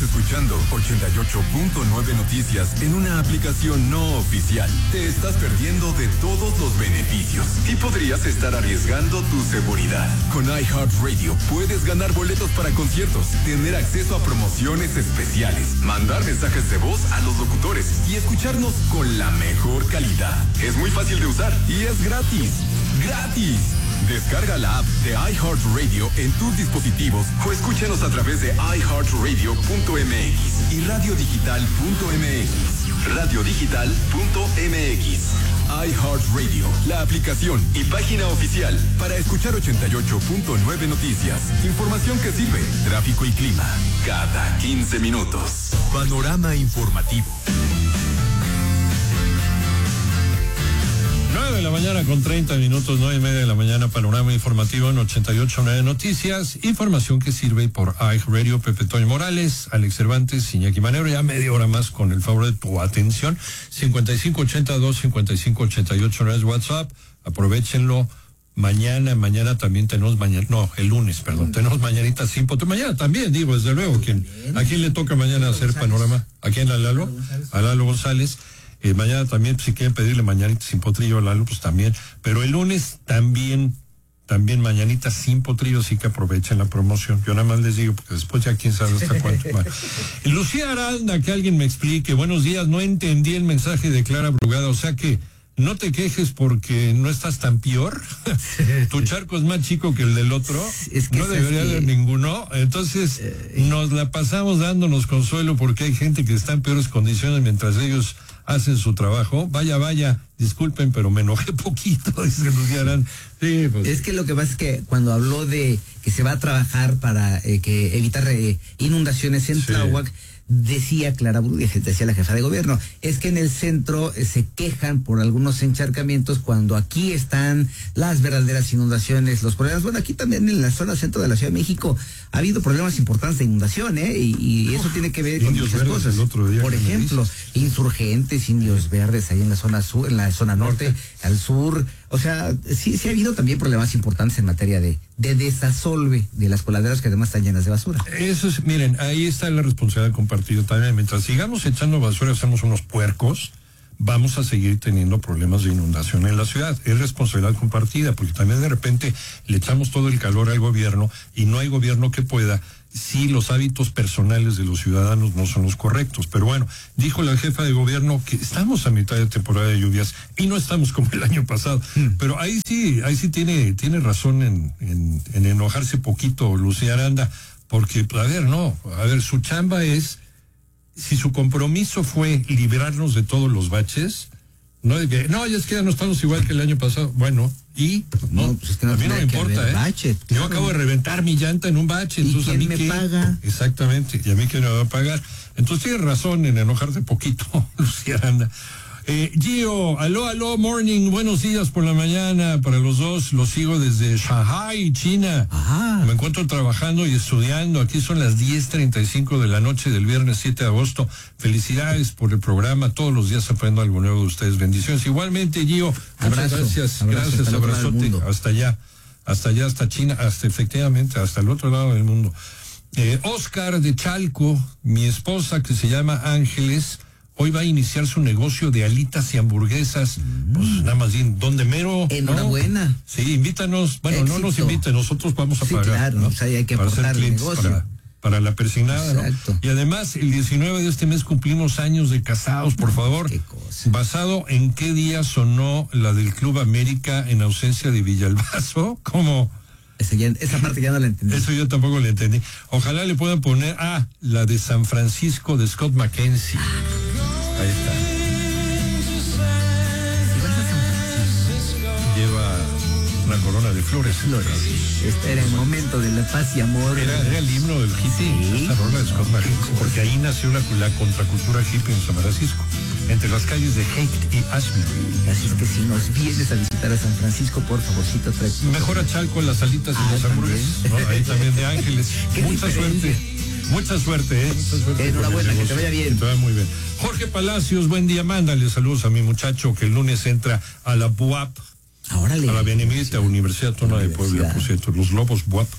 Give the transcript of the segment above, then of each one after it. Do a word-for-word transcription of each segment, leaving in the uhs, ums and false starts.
escuchando ochenta y ocho punto nueve Noticias en una aplicación no oficial. Te estás perdiendo de todos los beneficios y podrías estar arriesgando tu seguridad. Con iHeartRadio puedes ganar boletos para conciertos, tener acceso a promociones especiales, mandar mensajes de voz a los locutores y escucharnos con la mejor calidad. Es muy fácil de usar y es gratis. ¡Gratis! Descarga la app de iHeartRadio en tus dispositivos o escúchanos a través de i heart radio punto m x y radio digital punto m x. radio digital punto m x. iHeartRadio, la aplicación y página oficial para escuchar ochenta y ocho punto nueve Noticias. Información que sirve, tráfico y clima, cada quince minutos. Panorama informativo. nueve de la mañana con treinta minutos, nueve y media de la mañana, panorama informativo en ochenta y ocho punto nueve Noticias, información que sirve por iHeartRadio. Pepe Toño Morales, Alex Cervantes, Iñaki Manero, ya media hora más con el favor de tu atención. cincuenta y cinco ochenta y dos, cincuenta y cinco ochenta y ocho no es WhatsApp, aprovechenlo. Mañana, mañana también tenemos mañana, no, el lunes, perdón, tenemos mañanita sin potro. Mañana también, digo, desde luego, ¿quién, ¿a quién le toca mañana hacer panorama? ¿A quién? ¿A Lalo? A Lalo González. Eh, mañana también, pues, si quieren pedirle mañanita sin potrillo a Lalo, pues también. Pero el lunes también, también mañanita sin potrillo, así que aprovechen la promoción. Yo nada más les digo, porque después ya quién sabe hasta cuánto. Bueno. Lucía Aranda, que alguien me explique. Buenos días, no entendí el mensaje de Clara Brugada, o sea que no te quejes porque no estás tan peor. Tu charco es más chico que el del otro. Es que no debería haber que... ninguno. Entonces, eh... nos la pasamos dándonos consuelo porque hay gente que está en peores condiciones mientras ellos hacen su trabajo. Vaya, vaya, disculpen, pero me enojé poquito, dice Lucía Aranda. Sí, pues. Es que lo que pasa es que cuando habló de que se va a trabajar para eh, que evitar eh, inundaciones en sí. Tláhuac, decía Clara Brugada, decía la jefa de gobierno, es que en el centro eh, se quejan por algunos encharcamientos cuando aquí están las verdaderas inundaciones, los problemas. Bueno, aquí también en la zona centro de la Ciudad de México ha habido problemas importantes de inundación, ¿eh? Y, y eso tiene que ver con indios muchas verdes cosas. El otro día, por ejemplo, insurgentes, indios verdes ahí en la zona sur, en la zona norte, norte. al sur. O sea, sí, sí ha habido también problemas importantes en materia de, de desasolve de las coladeras que además están llenas de basura. Eso es, miren, ahí está la responsabilidad compartida también. Mientras sigamos echando basura, hacemos unos puercos, vamos a seguir teniendo problemas de inundación en la ciudad. Es responsabilidad compartida, porque también de repente le echamos todo el calor al gobierno y no hay gobierno que pueda si los hábitos personales de los ciudadanos no son los correctos. Pero bueno, dijo la jefa de gobierno que estamos a mitad de temporada de lluvias y no estamos como el año pasado. Mm. Pero ahí sí, ahí sí tiene, tiene razón en, en, en enojarse poquito Lucía Aranda, porque, a ver, no, a ver, su chamba es, si su compromiso fue librarnos de todos los baches, no de que, no, ya es que ya no estamos igual que el año pasado. Bueno, y no, no pues es que no a mí no me importa, ¿eh? Bache, claro. Yo acabo de reventar mi llanta en un bache, entonces ¿y quién a mí me qué paga? Exactamente, y a mí quién me va a pagar. Entonces tienes razón en enojarte poquito, Lucía Aranda. Eh, Gio, aló, aló, morning, buenos días por la mañana para los dos, los sigo desde Shanghai, China. Ajá. Me encuentro trabajando y estudiando, aquí son las diez treinta y cinco de la noche del viernes siete de agosto. Felicidades por el programa, todos los días aprendo algo nuevo de ustedes, bendiciones. Igualmente, Gio, abrazo, muchas gracias, abrazo, gracias, hasta abrazote, hasta allá, hasta allá, hasta China, hasta efectivamente, hasta el otro lado del mundo. Eh, Oscar de Chalco, mi esposa que se llama Ángeles, hoy va a iniciar su negocio de alitas y hamburguesas. Mm. Pues nada más bien, ¿dónde mero? Enhorabuena. ¿No? Sí, invítanos. Bueno, Éxito. No nos inviten, nosotros vamos a sí, pagar. Claro, ¿no? O sea, hay que para aportar el negocio. Para, para la persignada, Exacto. ¿no? Y además, el diecinueve de este mes cumplimos años de casados, por favor. Qué cosa. ¿Basado en qué día sonó la del Club América en ausencia de Villalbazo? ¿Cómo? Esa, ya, esa parte ya no la entendí. Eso yo tampoco la entendí. Ojalá le puedan poner, ah, la de San Francisco de Scott McKenzie. Ahí está. Lleva una corona de flores. Flores. Este era el momento de la paz y amor. Era, era el himno del hippie, sí. Esa rola de Scott McKenzie, porque ahí nació la, la contracultura hippie en San Francisco, entre las calles de Haight y Asheville. Así es que si nos vienes a visitar a San Francisco, por favorcito, trae. Mejor a Chalco, las alitas y ah, las hamburguesas, ¿no? Ahí también de Ángeles. Mucha suerte. Mucha suerte, ¿eh? Mucha suerte. Enhorabuena, que te vaya bien. Que te vaya muy bien. Jorge Palacios, buen día, mándale saludos a mi muchacho que el lunes entra a la B U A P. Órale. A la Benemérita Universidad Autónoma de Puebla, por cierto, los Lobos B U A P.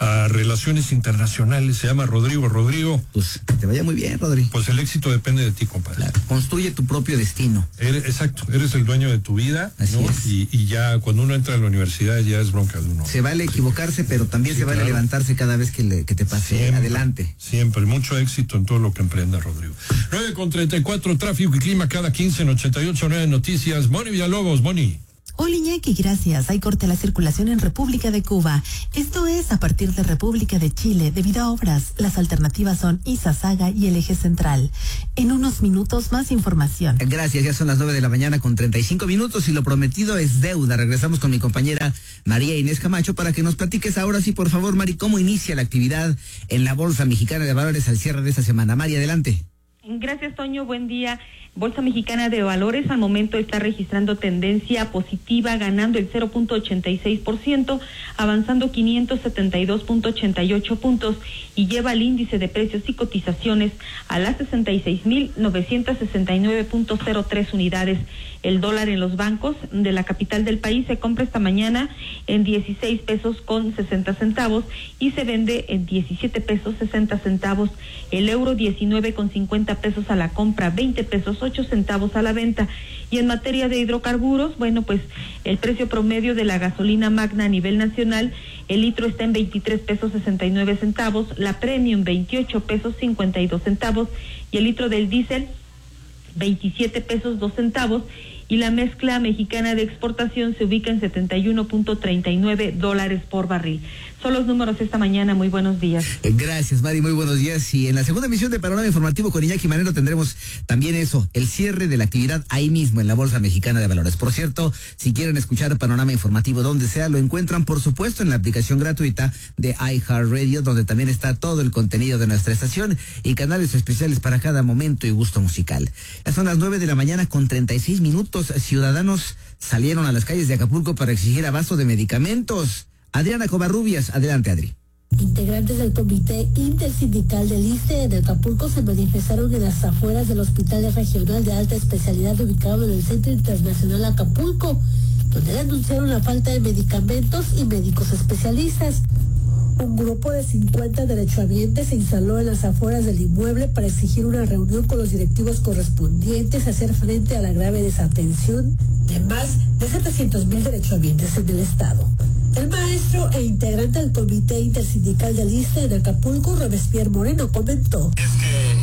a Relaciones Internacionales, se llama Rodrigo. Rodrigo. Pues que te vaya muy bien, Rodrigo. Pues el éxito depende de ti, compadre. Claro, construye tu propio destino. Eres, exacto, eres el dueño de tu vida, Así ¿no? es. Y, y ya cuando uno entra a la universidad ya es bronca de uno. Se vale equivocarse, pero también Sí, se vale claro. levantarse cada vez que, le, que te pase. Siempre, Adelante. Siempre, mucho éxito en todo lo que emprenda, Rodrigo. nueve con treinta y cuatro, tráfico y clima cada quince en ochenta y ocho nueve Noticias. Moni Villalobos, Moni. Hola Iñaki, gracias. Hay corte a la circulación en República de Cuba. Esto es a partir de República de Chile debido a obras. Las alternativas son Izazaga y el eje central. En unos minutos más información. Gracias, ya son las nueve de la mañana con treinta y cinco minutos y lo prometido es deuda. Regresamos con mi compañera María Inés Camacho para que nos platiques ahora sí, por favor, Mari, cómo inicia la actividad en la Bolsa Mexicana de Valores al cierre de esta semana. Mari, adelante. Gracias, Toño. Buen día. Bolsa Mexicana de Valores al momento está registrando tendencia positiva, ganando el cero punto ochenta y seis por ciento, avanzando quinientos setenta y dos punto ochenta y ocho puntos y lleva el índice de precios y cotizaciones a las sesenta y seis mil novecientos sesenta y nueve punto cero tres unidades. El dólar en los bancos de la capital del país se compra esta mañana en dieciséis pesos con sesenta centavos y se vende en diecisiete pesos sesenta centavos. El euro diecinueve con cincuenta pesos a la compra, veinte pesos ocho centavos a la venta. Y en materia de hidrocarburos, bueno, pues el precio promedio de la gasolina magna a nivel nacional, el litro está en veintitrés pesos sesenta y nueve centavos, la premium veintiocho pesos cincuenta y dos centavos y el litro del diésel veintisiete pesos dos centavos y la mezcla mexicana de exportación se ubica en setenta y uno punto treinta y nueve dólares por barril. Son los números esta mañana. Muy buenos días. Gracias, Mari, muy buenos días. Y en la segunda emisión de Panorama Informativo con Iñaki Manero tendremos también eso, el cierre de la actividad ahí mismo en la Bolsa Mexicana de Valores. Por cierto, si quieren escuchar Panorama Informativo donde sea, lo encuentran por supuesto en la aplicación gratuita de iHeartRadio, donde también está todo el contenido de nuestra estación y canales especiales para cada momento y gusto musical. Ya son las nueve de la mañana con treinta y seis minutos. Ciudadanos salieron a las calles de Acapulco para exigir abasto de medicamentos. Adriana Covarrubias, adelante, Adri. Integrantes del Comité Intersindical del I C E de Acapulco se manifestaron en las afueras del Hospital Regional de Alta Especialidad ubicado en el Centro Internacional Acapulco, donde denunciaron la falta de medicamentos y médicos especialistas. Un grupo de cincuenta derechohabientes se instaló en las afueras del inmueble para exigir una reunión con los directivos correspondientes a hacer frente a la grave desatención de más de setecientos mil derechohabientes en el estado. El maestro e integrante del Comité Intersindical del I C E en Acapulco, Robespierre Moreno, comentó. Es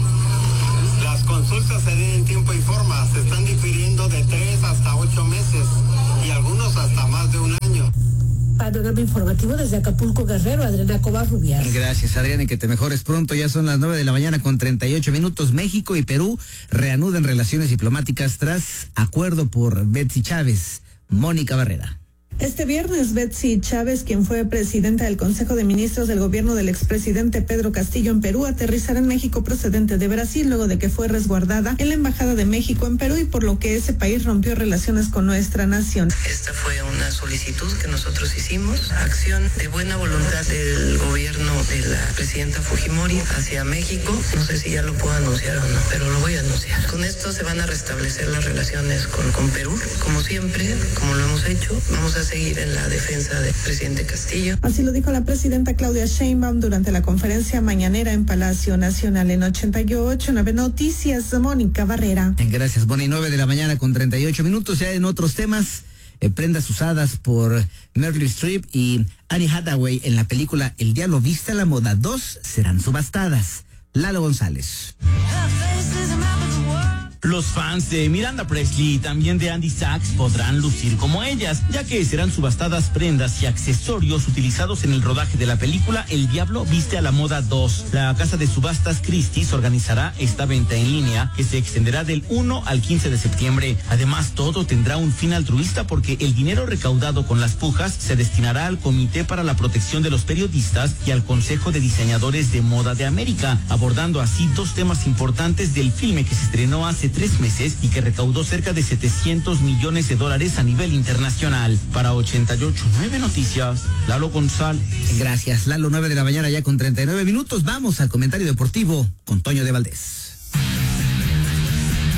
que las consultas se den en tiempo y forma, se están difiriendo de tres hasta ocho meses y algunos hasta más de un año. Panorama Informativo desde Acapulco, Guerrero, Adriana Covarrubias. Gracias, Adriana, y que te mejores pronto. Ya son las nueve de la mañana con treinta y ocho minutos. México y Perú reanudan relaciones diplomáticas tras acuerdo por Betsy Chávez. Mónica Barrera. Este viernes, Betsy Chávez, quien fue presidenta del Consejo de Ministros del gobierno del expresidente Pedro Castillo en Perú, aterrizará en México procedente de Brasil luego de que fue resguardada en la Embajada de México en Perú y por lo que ese país rompió relaciones con nuestra nación. Esta fue una solicitud que nosotros hicimos, acción de buena voluntad del gobierno de la presidenta Fujimori hacia México. No sé si ya lo puedo anunciar o no, pero lo voy a anunciar. Con esto se van a restablecer las relaciones con, con Perú, como siempre, como lo hemos hecho. Vamos a seguir en la defensa del presidente Castillo. Así lo dijo la presidenta Claudia Sheinbaum durante la conferencia mañanera en Palacio Nacional. En ochenta y ocho nueve Noticias, Mónica Barrera. Gracias, Bonnie. nueve de la mañana con treinta y ocho minutos. Ya en otros temas, eh, prendas usadas por Meryl Streep y Annie Hathaway en la película El Diablo Viste a la Moda dos serán subastadas. Lalo González. Los fans de Miranda Presley y también de Andy Sachs podrán lucir como ellas, ya que serán subastadas prendas y accesorios utilizados en el rodaje de la película El Diablo Viste a la Moda dos. La casa de subastas Christie's organizará esta venta en línea que se extenderá del uno al quince de septiembre. Además, todo tendrá un fin altruista porque el dinero recaudado con las pujas se destinará al Comité para la Protección de los Periodistas y al Consejo de Diseñadores de Moda de América, abordando así dos temas importantes del filme que se estrenó hace tres meses y que recaudó cerca de setecientos millones de dólares a nivel internacional. Para ochenta y ocho nueve Noticias, Lalo González. Gracias, Lalo. Nueve de la mañana ya con treinta y nueve minutos. Vamos al comentario deportivo con Toño de Valdés.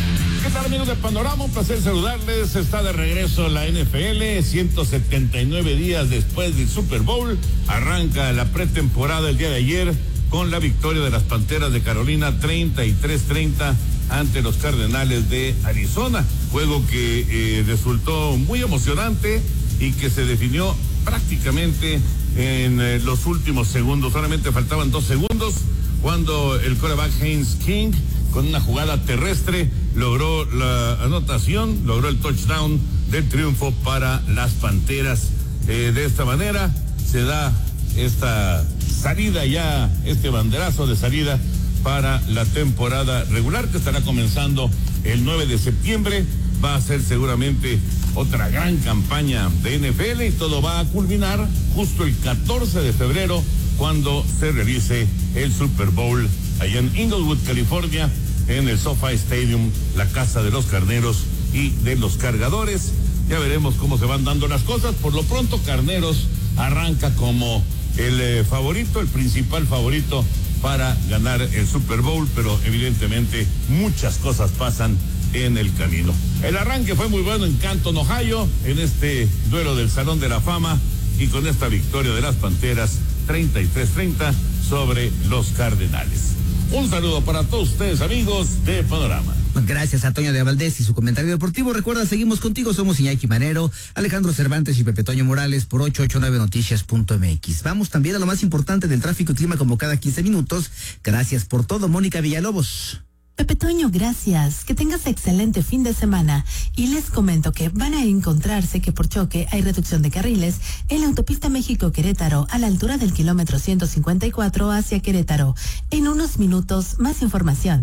¿qué tal, amigos de Panorama? Un placer saludarles. Está de regreso la N F L, ciento setenta y nueve días después del Super Bowl. Arranca la pretemporada el día de ayer con la victoria de las Panteras de Carolina treinta y tres treinta ante los Cardenales de Arizona. Juego que eh, resultó muy emocionante y que se definió prácticamente en eh, los últimos segundos. Solamente faltaban dos segundos cuando el quarterback Haynes King, con una jugada terrestre, logró la anotación, logró el touchdown del triunfo para las Panteras. Eh, de esta manera se da esta salida ya, este banderazo de salida para la temporada regular que estará comenzando el nueve de septiembre. Va a ser seguramente otra gran campaña de N F L y todo va a culminar justo el catorce de febrero cuando se realice el Super Bowl allá en Inglewood, California, en el SoFi Stadium, la casa de los carneros y de los cargadores. Ya veremos cómo se van dando las cosas. Por lo pronto, Carneros arranca como el eh, favorito, el principal favorito para ganar el Super Bowl, pero evidentemente muchas cosas pasan en el camino. El arranque fue muy bueno en Canton, Ohio, en este duelo del Salón de la Fama, y con esta victoria de las Panteras treinta y tres treinta sobre los Cardenales. Un saludo para todos ustedes, amigos de Panorama. Gracias a Toño de Valdés y su comentario deportivo. Recuerda, seguimos contigo, somos Iñaki Manero, Alejandro Cervantes y Pepe Toño Morales por ocho ocho nueve noticias punto m x. Vamos también a lo más importante del tráfico y clima como cada quince minutos. Gracias por todo, Mónica Villalobos. Pepe Toño, gracias. Que tengas excelente fin de semana. Y les comento que van a encontrarse que por choque hay reducción de carriles en la autopista México-Querétaro a la altura del kilómetro ciento cincuenta y cuatro hacia Querétaro. En unos minutos, más información.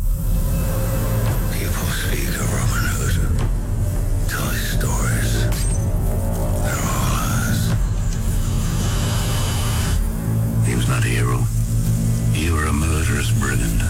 He was not a hero. You were a murderous brigand.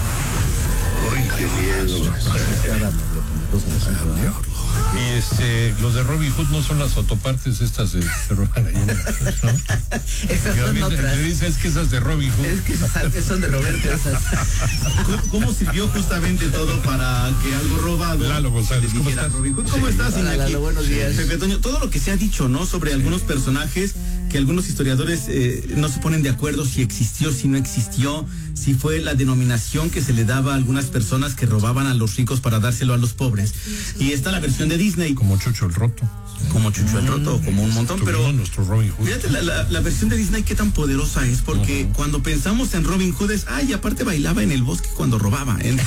Y este, los de Robin Hood no son las autopartes estas de, de roban ahí, ¿no? Esas son otras. Dice, es que esas de Robin Hood. Es que esas son de Roberto, esas. ¿Cómo, ¿Cómo sirvió justamente todo para que algo robado? Lalo González, ¿cómo estás? Robin Hood? ¿Cómo estás, Hola, Iñaki? Lalo, buenos días. Pepe Toño, todo lo que se ha dicho, ¿no? Sobre algunos personajes que algunos historiadores eh, no se ponen de acuerdo si existió, si no existió, si fue la denominación que se le daba a algunas personas que robaban a los ricos para dárselo a los pobres. Y está la versión de Disney. Como Chucho el Roto. Como Chucho el Roto, como un montón, pero nuestro Robin Hood. Fíjate, la, la, la versión de Disney qué tan poderosa es, porque uh-huh. cuando pensamos en Robin Hood es, ay, aparte bailaba en el bosque cuando robaba. ¿eh?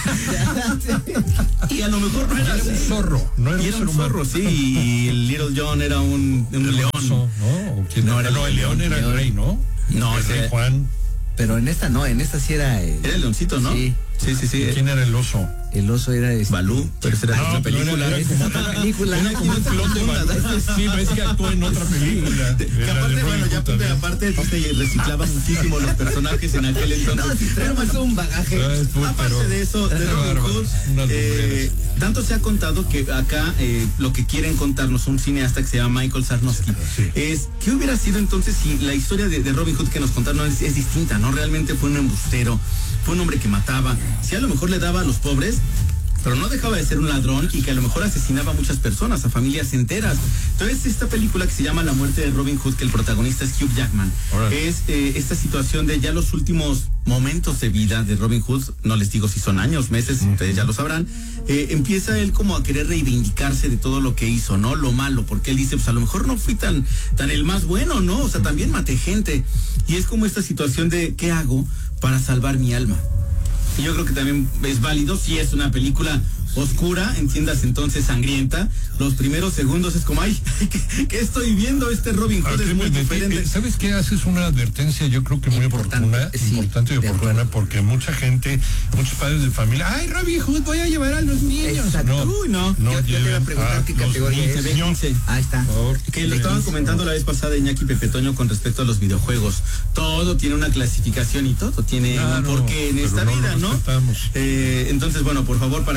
Y a lo mejor no era, era un zorro, no era, y era un, un zorro, sí, y el Little John era un, un el león. Oso, ¿no? ¿O quién no, era? era no, el león, león era el rey, ¿no? No, el rey Juan. Pero en esta no, en esta sí era el... Era el leoncito, ¿no? Sí. Sí, sí, sí. ¿Quién era el oso? El oso era este... Balú, pero esa era no, otra película. Era, era como otra película. Era como un clon de Balú. Sí, ves que actuó en otra película. Que aparte, bueno, ya pues, aparte Disney reciclaba muchísimo los personajes en aquel entonces. No, si pero más un bagaje. Ay, pues, aparte pero, de eso, de Robin Hood, eh, tanto se ha contado que acá eh, lo que quieren contarnos un cineasta que se llama Michael Sarnowski sí. es ¿qué hubiera sido entonces si la historia de, de Robin Hood que nos contaron es, es distinta, ¿no? Realmente fue un embustero, fue un hombre que mataba, si a lo mejor le daba a los pobres, pero no dejaba de ser un ladrón y que a lo mejor asesinaba a muchas personas, a familias enteras. Entonces esta película que se llama La muerte de Robin Hood, que el protagonista es Hugh Jackman, right. es eh, esta situación de ya los últimos momentos de vida de Robin Hood, no les digo si son años, meses, uh-huh. ustedes ya lo sabrán, eh, empieza él como a querer reivindicarse de todo lo que hizo, ¿no? Lo malo, porque él dice, pues a lo mejor no fui tan, tan el más bueno, ¿no? O sea, también maté gente. Y es como esta situación de, ¿qué hago para salvar mi alma? Y yo creo que también es válido, si es una película oscura, entiendas entonces sangrienta, los primeros segundos es como, ay, ¿qué, qué estoy viendo? Este Robin Hood es muy diferente. ¿Sabes qué? Haces una advertencia, yo creo que muy importante, oportuna, sí, importante y oportuna, porque mucha gente, muchos padres de familia, ay, Robin Hood, voy a llevar a los niños. Exacto. No, Uy, no, no yo, yo te iba a preguntar qué categoría es. quince. Ahí está. Que lo estaban comentando la vez pasada Iñaki Pepe Toño con respecto a los videojuegos. Todo tiene una clasificación y todo tiene claro, un porqué en esta no vida, ¿no? Eh, entonces, bueno, por favor, para que lo tomen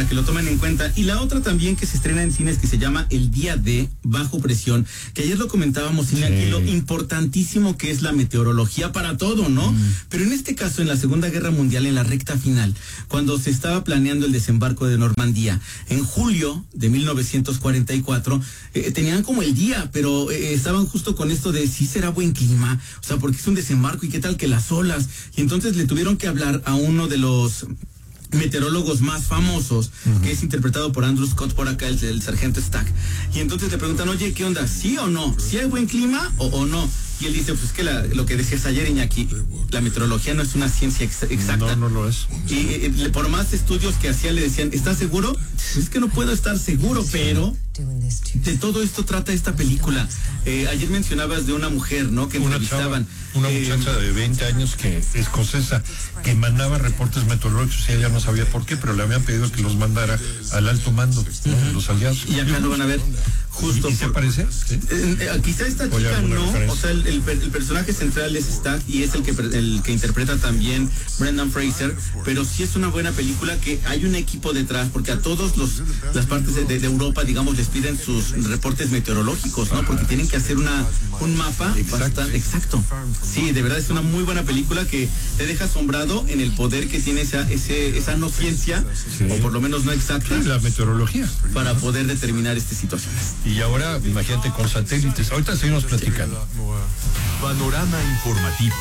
tomen en cuenta. Y la otra también que se estrena en cines que se llama El Día D, Bajo Presión, que ayer lo comentábamos, sí. Aquí lo importantísimo que es la meteorología para todo, ¿no? Mm. Pero en este caso, en la Segunda Guerra Mundial, en la recta final, cuando se estaba planeando el desembarco de Normandía, en julio de mil novecientos cuarenta y cuatro, eh, tenían como el día, pero eh, estaban justo con esto de si será buen clima, o sea, porque es un desembarco y qué tal que las olas, y entonces le tuvieron que hablar a uno de los meteorólogos más famosos, uh-huh. que es interpretado por Andrew Scott por acá, el, el sargento Stack, y entonces le preguntan, oye, ¿qué onda? ¿Sí o no? ¿Sí hay buen clima o, o no? Y él dice, pues que la, lo que decías ayer, Iñaki, la meteorología no es una ciencia ex exacta. No, no lo es. Y eh, por más estudios que hacía le decían, ¿estás seguro? Es que no puedo estar seguro, pero de todo esto trata esta película. Eh, ayer mencionabas de una mujer, ¿no? Que una entrevistaban. Chava, una eh, muchacha de veinte años que escocesa, que mandaba reportes meteorológicos y ella no sabía por qué, pero le habían pedido que los mandara al alto mando, uh-huh. de los aliados. Y acá lo van a ver. Justo. ¿Y, y se por, parece? ¿Sí? Eh, eh, quizá esta Oye, chica no, referencia. O sea, el, el, el personaje central es Stack y es el que el que interpreta también Brendan Fraser, pero sí es una buena película que hay un equipo detrás, porque a todos los las partes de, de, de Europa, digamos, les piden sus reportes meteorológicos, ¿no? Porque tienen que hacer una un mapa bastante exacto. Sí, de verdad es una muy buena película que te deja asombrado en el poder que tiene esa ese esa no ciencia, sí. o por lo menos no exacta, sí, la meteorología, para poder determinar estas situaciones. Y ahora, imagínate, con satélites. Ahorita seguimos platicando. Panorama informativo.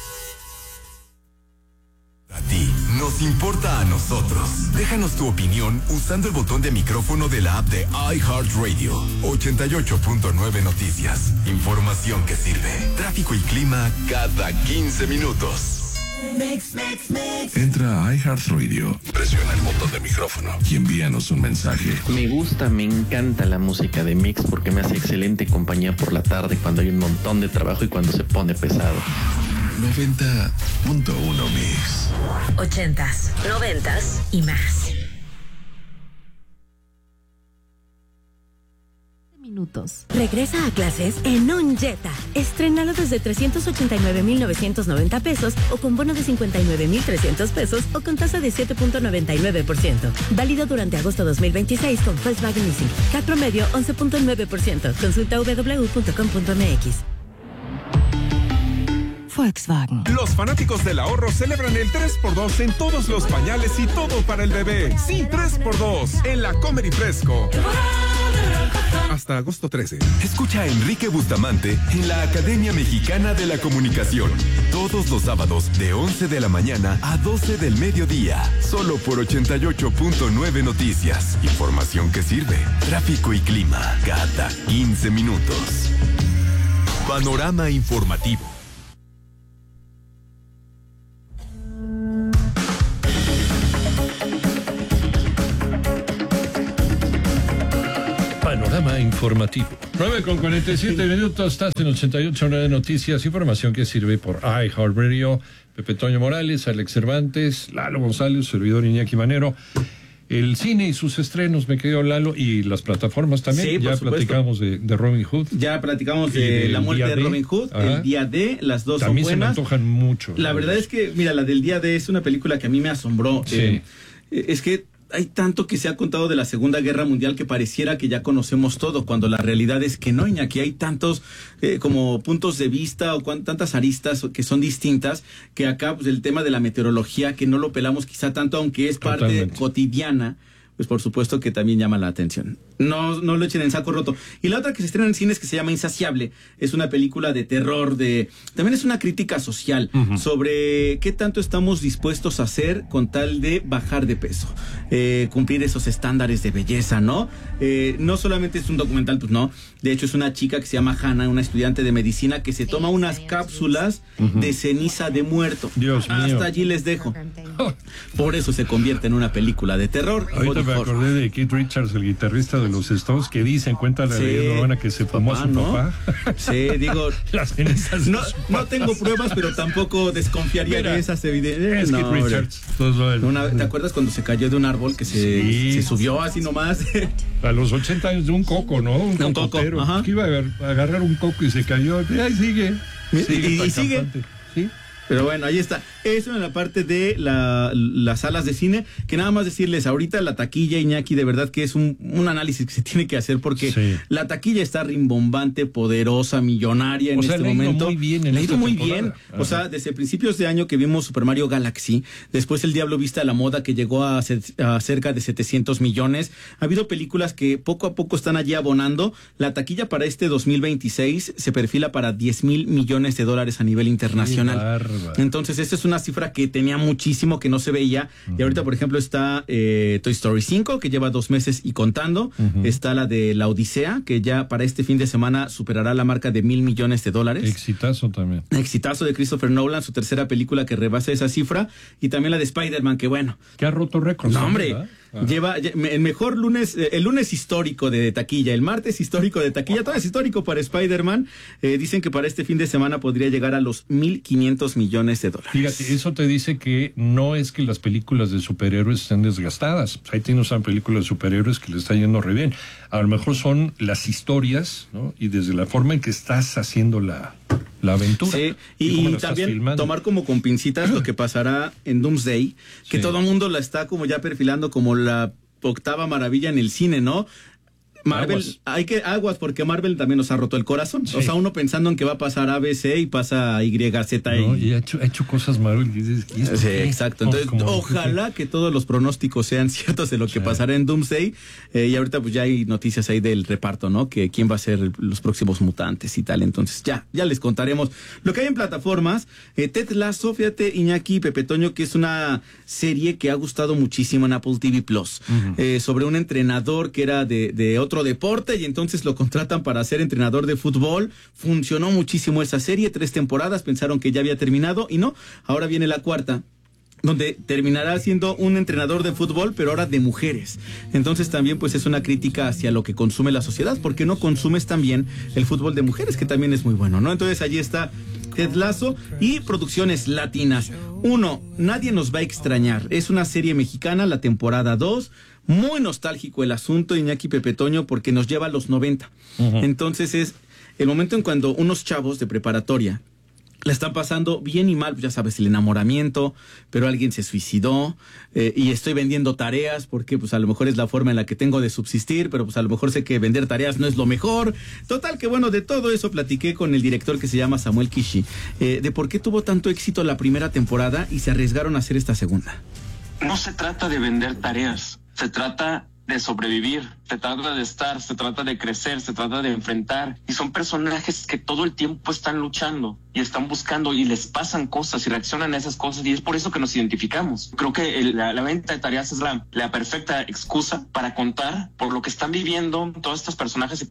A ti, nos importa a nosotros. Déjanos tu opinión usando el botón de micrófono de la app de iHeartRadio. ochenta y ocho punto nueve Noticias. Información que sirve. Tráfico y clima cada quince minutos. Mix, mix, mix. Entra a iHeartRadio, presiona el botón de micrófono y envíanos un mensaje. Me gusta, me encanta la música de Mix porque me hace excelente compañía por la tarde cuando hay un montón de trabajo y cuando se pone pesado. noventa punto uno Mix. Ochentas, noventas y más. Minutos. Regresa a clases en un Jetta. Estrénalo desde trescientos ochenta y nueve mil novecientos noventa pesos o con bono de cincuenta y nueve mil trescientos pesos o con tasa de siete punto noventa y nueve por ciento. Válido durante agosto dos mil veintiséis con Volkswagen Leasing. C A T promedio once punto nueve por ciento. Consulta w w w punto com punto m x. Volkswagen. Los fanáticos del ahorro celebran el tres por dos en todos los pañales y todo para el bebé. Sí, tres por dos en la Comer y Fresco. Hasta agosto trece. Escucha a Enrique Bustamante en la Academia Mexicana de la Comunicación. Todos los sábados de once de la mañana a doce del mediodía. Solo por ochenta y ocho punto nueve Noticias. Información que sirve. Tráfico y clima cada quince minutos. Panorama informativo. Panorama informativo. nueve con cuarenta y siete minutos, estás en ochenta y ocho nueve Noticias, información que sirve por iHeartRadio. Pepe Toño Morales, Alex Cervantes, Lalo González, servidor Iñaki Manero. El cine y sus estrenos, me quedó Lalo, y las plataformas también. Sí, ya platicamos de, de Robin Hood. Ya platicamos de La muerte de Robin Hood, Ajá. El Día D, las dos también son buenas. Se me antojan mucho. La verdad es que, mira, la del Día D es una película que a mí me asombró. Sí. Eh, es que hay tanto que se ha contado de la Segunda Guerra Mundial que pareciera que ya conocemos todo, cuando la realidad es que no, Iñaki, hay tantos eh, como puntos de vista o cuan, tantas aristas que son distintas, que acá pues el tema de la meteorología, que no lo pelamos quizá tanto, aunque es parte Totalmente. cotidiana, pues por supuesto que también llama la atención. No, no lo echen en saco roto. Y la otra que se estrena en cines que se llama Insaciable, es una película de terror, de también es una crítica social uh-huh. sobre qué tanto estamos dispuestos a hacer con tal de bajar de peso, eh, cumplir esos estándares de belleza, ¿no? Eh, no solamente es un documental, pues no. De hecho es una chica que se llama Hannah, una estudiante de medicina que se toma unas cápsulas uh-huh. de ceniza de muerto. Dios mío. Hasta allí les dejo. Por eso se convierte en una película de terror. Ahorita me acordé de Keith Richards, el guitarrista de los Stones, que dicen, cuenta la sí, leyenda urbana que se fumó a su ¿no? papá. Sí, digo, las cenizas. No, no tengo pruebas, pero tampoco desconfiaría Mira, de esas evidencias. Es no, Keith Richards. Una, ¿Te acuerdas cuando se cayó de un árbol que se, sí. se subió así nomás? A los ochenta años de un coco, ¿no? Un, un coco. Que iba a agarrar un coco y se cayó. Y ahí sigue. sigue y, y sigue. ¿Sí? Pero bueno, ahí está. Eso en la parte de la, las salas de cine, que nada más decirles, ahorita la taquilla, Iñaki, de verdad que es un, un análisis que se tiene que hacer porque sí. la taquilla está rimbombante, poderosa, millonaria en o sea, este le momento. Muy bien en le ha ido muy temporada. bien. Ajá. O sea, desde principios de año que vimos Super Mario Galaxy, después El Diablo Viste a la Moda, que llegó a, a cerca de setecientos millones. Ha habido películas que poco a poco están allí abonando. La taquilla para este dos mil veintiséis se perfila para diez mil millones de dólares a nivel internacional. Entonces, esta es una cifra que tenía muchísimo, que no se veía. Uh-huh. Y ahorita, por ejemplo, está eh, Toy Story cinco, que lleva dos meses y contando. Uh-huh. Está la de La Odisea, que ya para este fin de semana superará la marca de mil millones de dólares. Exitazo también. Exitazo de Christopher Nolan, su tercera película que rebasa esa cifra. Y también la de Spider-Man, que bueno. Que ha roto récords. No, hombre. ¿Verdad? Lleva el mejor lunes, el lunes histórico de taquilla, el martes histórico de taquilla, todo es histórico para Spider-Man. Eh, dicen que para este fin de semana podría llegar a los mil quinientos millones de dólares. Fíjate, eso te dice que no es que las películas de superhéroes estén desgastadas. Ahí tienes una película de superhéroes que le está yendo re bien. A lo mejor son las historias, ¿no? Y desde la forma en que estás haciendo la... la aventura. Sí, y, y también tomar como con pincitas lo que pasará en Doomsday, que sí. todo el mundo la está como ya perfilando como la octava maravilla en el cine, ¿no? Marvel, aguas. hay que aguas porque Marvel también nos ha roto el corazón. Sí. O sea, uno pensando en que va a pasar A B C y pasa Y Z. No, y ha hecho, ha hecho cosas Marvel. Y dices, ¿y esto sí, qué? exacto. Entonces, oh, ojalá que... que todos los pronósticos sean ciertos de lo que sí. pasará en Doomsday. Eh, y ahorita pues ya hay noticias ahí del reparto, ¿no? Que quién va a ser los próximos mutantes y tal. Entonces ya, ya les contaremos lo que hay en plataformas. Eh, Ted Lasso, fíjate, Iñaki y Pepe Toño, que es una serie que ha gustado muchísimo en Apple T V Plus. Uh-huh. Eh, sobre un entrenador que era de, de otro deporte y entonces lo contratan para ser entrenador de fútbol. Funcionó muchísimo esa serie, tres temporadas, pensaron que ya había terminado y no, ahora viene la cuarta, donde terminará siendo un entrenador de fútbol, pero ahora de mujeres. Entonces también pues es una crítica hacia lo que consume la sociedad, porque no consumes también el fútbol de mujeres, que también es muy bueno, ¿no? Entonces allí está Ted Lasso y producciones latinas. Uno, Nadie nos va a extrañar. Es una serie mexicana, la temporada dos. Muy nostálgico el asunto, Iñaki Pepe Toño, porque nos lleva a los noventa. Uh-huh. Entonces es el momento en cuando unos chavos de preparatoria la están pasando bien y mal, pues ya sabes, el enamoramiento, pero alguien se suicidó, eh, y estoy vendiendo tareas porque pues a lo mejor es la forma en la que tengo de subsistir, pero pues a lo mejor sé que vender tareas no es lo mejor. Total que bueno, de todo eso platiqué con el director que se llama Samuel Kishi, eh, de por qué tuvo tanto éxito la primera temporada y se arriesgaron a hacer esta segunda. No se trata de vender tareas, se trata de sobrevivir, se trata de estar, se trata de crecer, se trata de enfrentar. Y son personajes que todo el tiempo están luchando y están buscando y les pasan cosas y reaccionan a esas cosas, y es por eso que nos identificamos. Creo que el, la, la venta de tareas es la, la perfecta excusa para contar por lo que están viviendo todos estos personajes.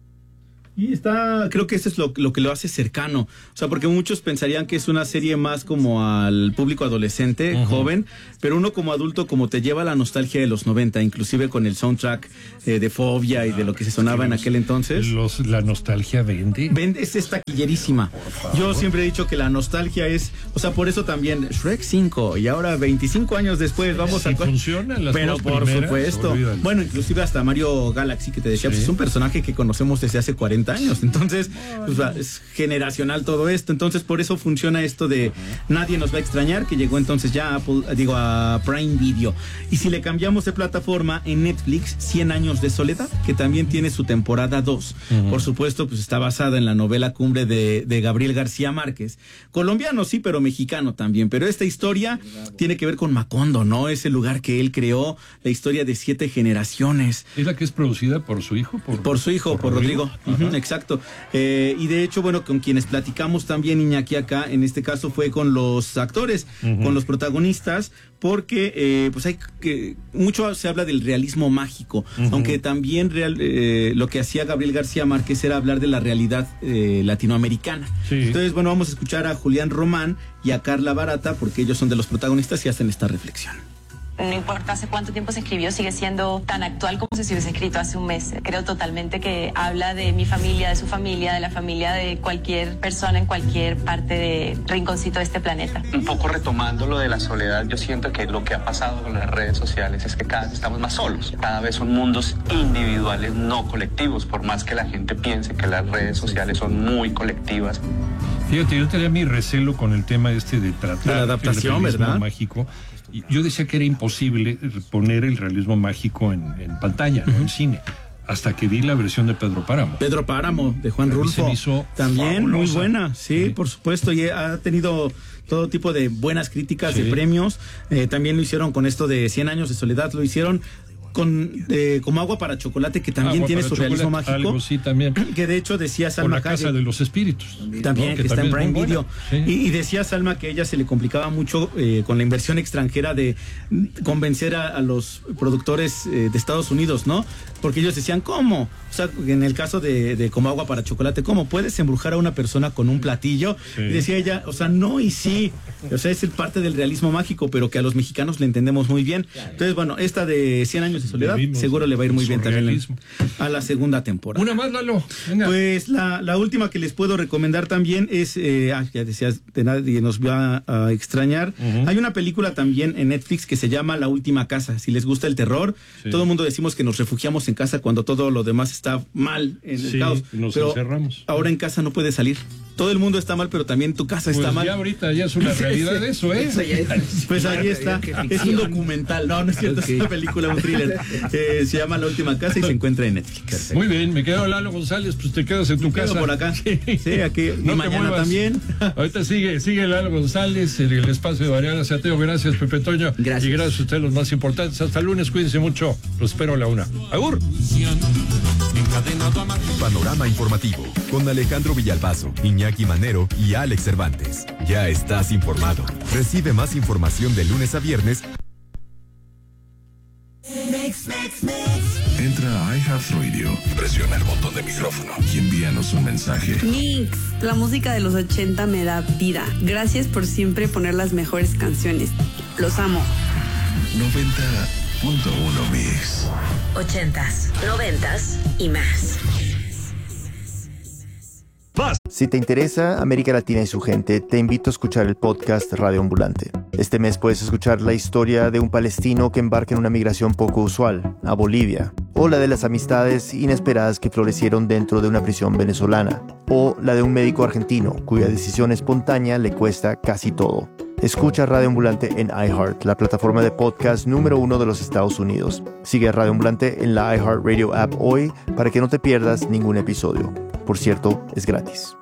Y está, creo que eso es lo, lo que lo hace cercano. O sea, porque muchos pensarían que es una serie más como al público adolescente, uh-huh. joven, pero uno como adulto como te lleva a la nostalgia de los noventa, inclusive con el soundtrack eh, de Fobia y de lo que se sonaba en aquel entonces. Los, la nostalgia vende. Vende, es taquillerísima. Yo siempre he dicho que la nostalgia es, o sea, por eso también Shrek cinco y ahora veinticinco años después vamos sí, a... funcionan las pero por primeras, supuesto. Olvídalo. Bueno, inclusive hasta Mario Galaxy, que te decía, sí. pues es un personaje que conocemos desde hace cuarenta años, entonces pues, es generacional todo esto, entonces por eso funciona esto de uh-huh. Nadie nos va a extrañar, que llegó entonces ya a Apple, digo a Prime Video. Y si le cambiamos de plataforma, en Netflix, cien años de soledad, que también tiene su temporada dos. Uh-huh. Por supuesto, pues está basada en la novela Cumbre de, de Gabriel García Márquez. Colombiano sí, pero mexicano también. Pero esta historia tiene que ver con Macondo, ¿no? Ese lugar que él creó, la historia de siete generaciones. ¿Es la que es producida por su hijo? Por, por su hijo, por, por Rodrigo. Rodrigo. Uh-huh, exacto. Eh, y de hecho, bueno, con quienes platicamos también, Iñaki, acá, en este caso fue con los actores, uh-huh. con los protagonistas, porque eh, pues hay que mucho se habla del realismo mágico, uh-huh. aunque también real, eh, lo que hacía Gabriel García Márquez era hablar de la realidad eh, latinoamericana. Sí. Entonces, bueno, vamos a escuchar a Julián Román y a Carla Barata, porque ellos son de los protagonistas y hacen esta reflexión. No importa hace cuánto tiempo se escribió, sigue siendo tan actual como si se hubiese escrito hace un mes. Creo totalmente que habla de mi familia, de su familia, de la familia de cualquier persona en cualquier parte de rinconcito de este planeta. Un poco retomando lo de la soledad, yo siento que lo que ha pasado con las redes sociales es que cada vez estamos más solos. Cada vez son mundos individuales, no colectivos, por más que la gente piense que las redes sociales son muy colectivas. Fíjate, yo tenía mi recelo con el tema este de tratar de la adaptación, el realismo ¿verdad? mágico. Y yo decía que era imposible poner el realismo mágico en, en pantalla, ¿no? Uh-huh. En cine. Hasta que vi la versión de Pedro Páramo. Pedro Páramo, de Juan Rulfo. También fabulosa. Muy buena, sí, sí, por supuesto. Y ha tenido todo tipo de buenas críticas, sí. de premios. Eh, también lo hicieron con esto de cien años de soledad. Lo hicieron con eh, como Agua para Chocolate, que también agua tiene su realismo mágico. Algo, sí, también. Que de hecho decía Salma Hayek. La Casa de los Espíritus. También, ¿no? que, que está también en Prime Video. Sí. Y, y decía Salma que a ella se le complicaba mucho eh, con la inversión extranjera de convencer a, a los productores eh, de Estados Unidos, ¿no? Porque ellos decían, ¿cómo? O sea, en el caso de, de Como Agua para Chocolate, ¿cómo puedes embrujar a una persona con un platillo? Sí. Y decía ella, o sea, no y sí. O sea, es el parte del realismo mágico, pero que a los mexicanos le entendemos muy bien. Entonces, bueno, esta de cien años de soledad, seguro le va a ir muy bien también a la segunda temporada. Una más, Lalo. Venga. Pues la, la última que les puedo recomendar también es, eh, ah, ya decías, de nadie nos va a, a extrañar. Uh-huh. Hay una película también en Netflix que se llama La Última Casa. Si les gusta el terror, sí. todo el mundo decimos que nos refugiamos en casa cuando todo lo demás está mal, en el sí, caos. Nos pero encerramos. Ahora en casa no puedes salir. Todo el mundo está mal, pero también tu casa pues está mal. Ya ahorita ya es una realidad sí, eso, ¿eh? Eso es, pues ahí está. Es un documental. No, no es cierto, okay. Es una película, un thriller. Eh, se llama La Última Casa y se encuentra en Netflix. Perfecto. Muy bien, me quedo Lalo González, pues te quedas en tu me casa. Quedo por acá. Sí, sí aquí. No y mañana muevas. También. Ahorita sigue, sigue Lalo González, el, el espacio de Mariana Sateo. Gracias, Pepe Toño. Gracias. Y gracias a ustedes, los más importantes. Hasta el lunes, cuídense mucho. Los espero a la una. ¡Agur! Panorama informativo con Alejandro Villalbazo, Iñaki Manero y Alex Cervantes. Ya estás informado. Recibe más información de lunes a viernes. Entra a iHeartRadio, presiona el botón de micrófono y envíanos un mensaje. Mix, la música de los ochenta me da vida. Gracias por siempre poner las mejores canciones. Los amo. noventa punto uno Mix. Ochentas, noventas y más. Si te interesa América Latina y su gente, te invito a escuchar el podcast Radio Ambulante. Este mes puedes escuchar la historia de un palestino que embarca en una migración poco usual, a Bolivia, o la de las amistades inesperadas que florecieron dentro de una prisión venezolana, o la de un médico argentino cuya decisión espontánea le cuesta casi todo. Escucha Radio Ambulante en iHeart, la plataforma de podcast número uno de los Estados Unidos. Sigue a Radio Ambulante en la iHeartRadio app hoy para que no te pierdas ningún episodio. Por cierto, es gratis.